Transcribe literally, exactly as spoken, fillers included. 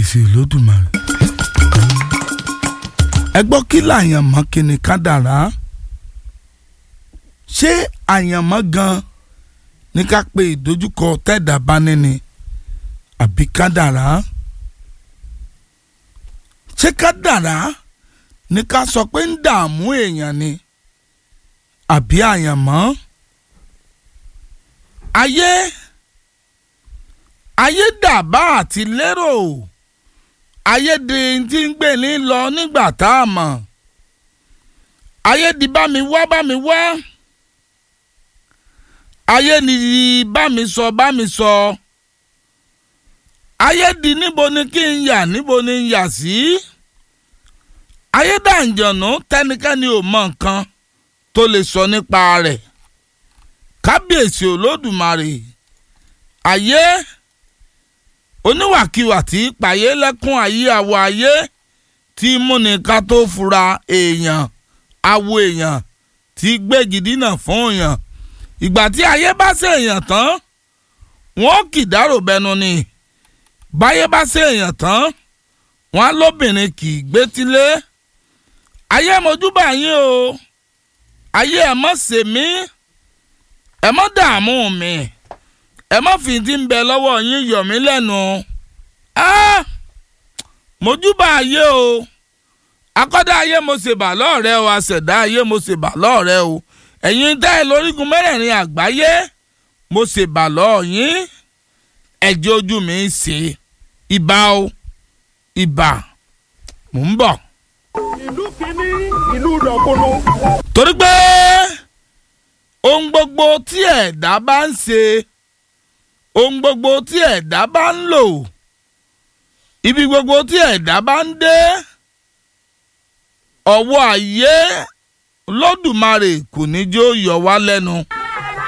kábíyèsí Olódùmarè. ẹ gbọ́ kí làyànmọ́ kí ni kádàrá? ṣé àyànmọ́ gan ní ká pe ìdojúkọ tẹ́ẹ̀dá bá níní àbí kádàrá? ṣé kádàrá ní ká sọ pé ń dààmú èèyàn ni àbí àyànmọ́? ayé ayé dàbá àti lérò, ayé di tí ń gbé ní lọ nígbà tá a mọ̀, ayé di bá mi wá bá mi wá, ayé ni bá mi sọ bá mi sọ, ayé di níbo ni kí n yà níbo ni n yà sí, ayé dàǹjọ̀nù tẹ́nikẹ́ni ò mọ nǹkan tó lè sọ nípa rẹ̀. kábíyèsí Olódùmarè, ayé oníwàkiwà tí pàyé lẹ́kún ayé àwọ̀ ayé tí múni ká tó fura èèyàn àwọ̀ èèyàn tí gbégi dínà fún èèyàn. ìgbà tí ayé bá ṣe èèyàn tán wọ́n kì dárò bẹnu ni, báyé bá ṣe èèyàn tán wọ́n á lóbìnrin kì í gbétílé. ayé mojúbà yín o, ayé ẹ má ṣe mí, ẹ má dààmú mi, ẹ má fi ti ń bẹ lọ́wọ́ yín yọ̀ mí lẹ́nu. ah mojúbà ayé o, akọ́dá ayé mo ṣe bà lọ́ọ̀rẹ́ o, aṣẹ̀dá ayé mo ṣe bà lọ́ọ̀rẹ́ o, ẹ̀yin dá ẹ lórígun mẹ́rẹ̀ẹ̀rin àgbáyé mo ṣe bà lọ́ọ̀ yín, ẹ̀jẹ̀ ojú mi ń ṣe ìbà o ìbà mò ń bọ̀. ìlú kìíní ìlú dọ̀kúnú. torí pé ohun gbogbo tí ẹ̀dá bá ń ṣe, ohun gbogbo tí ẹ̀dá bá ń lò, ibi gbogbo tí ẹ̀dá bá ń dé, ọwọ́ ayé Olódùmarè kò ní jó yọ wá lẹ́nu.